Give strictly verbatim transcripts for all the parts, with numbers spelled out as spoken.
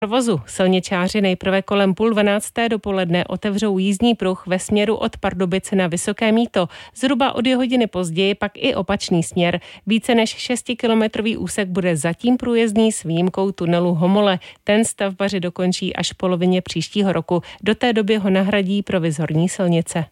provozu. Silničáři nejprve kolem půl dvanácté dopoledne otevřou jízdní pruh ve směru od Pardubic na Vysoké Mýto. Zhruba o dvě hodiny později pak i opačný směr. Více než šestikilometrový úsek bude zatím průjezdný s výjimkou tunelu Homole. Ten stavbaři dokončí až v polovině příštího roku. Do té doby ho nahradí provizorní silnice.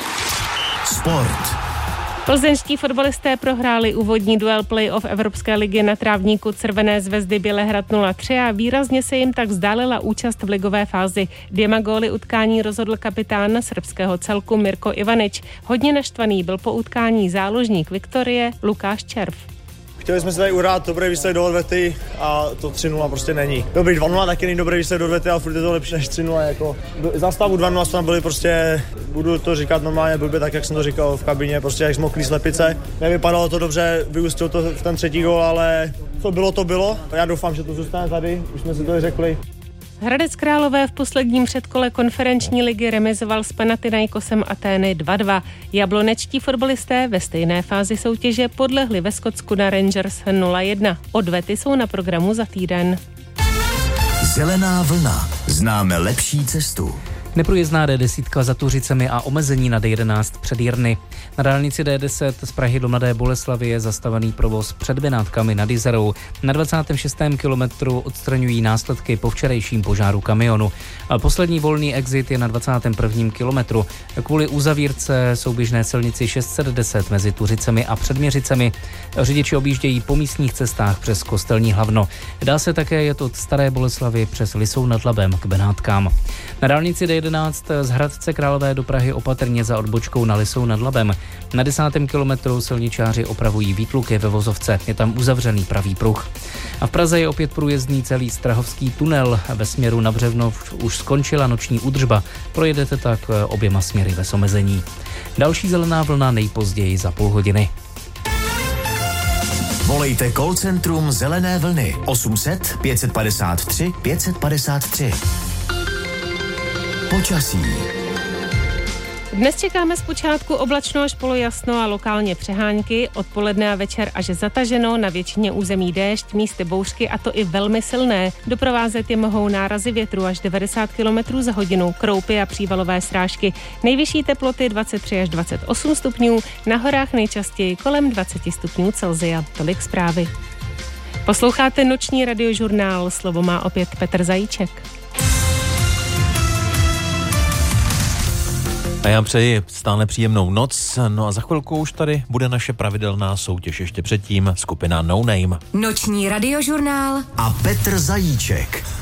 Sport. Plzeňští fotbalisté prohráli úvodní duel play-off Evropské ligy na trávníku Crvené zvezdy Bělehrad nula tři a výrazně se jim tak vzdálila účast v ligové fázi. Dvěma góly utkání rozhodl kapitán srbského celku Mirko Ivanič. Hodně naštvaný byl po utkání záložník Viktorie Lukáš Červ. Chtěli jsme se tady urát dobrý výsledek do odvety a to tři nula prostě není. Dobrý dva nula, taky není dobrý výsledek do odvety, ale furt je to lepší než tři nula. Jako. Za stavu dva nula jsme tam byli prostě, budu to říkat normálně blbě, tak jak jsem to říkal v kabině, prostě jak zmoklý slepice. Nevypadalo to dobře, vyústil to v ten třetí gól, ale co bylo, to bylo. Já doufám, že to zůstane tady, už jsme si to řekli. Hradec Králové v posledním předkole konferenční ligy remizoval s Panathinaikosem Atény dva dva. Jablonečtí fotbalisté ve stejné fázi soutěže podlehli ve Skotsku na Rangers nula jedna. Odvety jsou na programu za týden. Zelená vlna. Známe lepší cestu. Neprůjezdná D deset za Tuřicemi a omezení na D jedenáct před Jirny. Na dálnici D deset z Prahy do Mladé Boleslavi je zastavený provoz před Benátkami nad Jizerou. Na dvacátém šestém kilometru odstraňují následky po včerejším požáru kamionu. A poslední volný exit je na dvacátém prvním kilometru. Kvůli uzavírce souběžné silnici šest set deset mezi Tuřicemi a Předměřicemi řidiči objíždějí po místních cestách přes Kostelní Hlavno. Dá se také jet od Staré Boleslavy přes Lisou nad Labem k Benátkám. Na dálnici D jedenáct z Hradce Králové do Prahy opatrně za odbočkou na Lisou nad Labem. Na desátém kilometru silničáři opravují výtluky ve vozovce, je tam uzavřený pravý pruh. A v Praze je opět průjezdný celý Strahovský tunel. Ve směru na Břevnov už skončila noční údržba, projedete tak oběma směry bez omezení. Další zelená vlna nejpozději za půl hodiny. Volejte call centrum Zelené vlny osm set pět padesát tři pět padesát tři. Počasí. Dnes čekáme zpočátku oblačno až polojasno a lokálně přehánky, odpoledne a večer až zataženo, na většině území déšť, místy bouřky a to i velmi silné. Doprovázet je mohou nárazy větru až devadesát kilometrů za hodinu, kroupy a přívalové srážky. Nejvyšší teploty dvacet tři až dvacet osm stupňů, na horách nejčastěji kolem dvacet stupňů Celsia. Tolik zprávy. Posloucháte noční radiožurnál, slovo má opět Petr Zajíček. A já přeji stále příjemnou noc, no a za chvilku už tady bude naše pravidelná soutěž, ještě předtím skupina No Name. Noční radiožurnál a Petr Zajíček.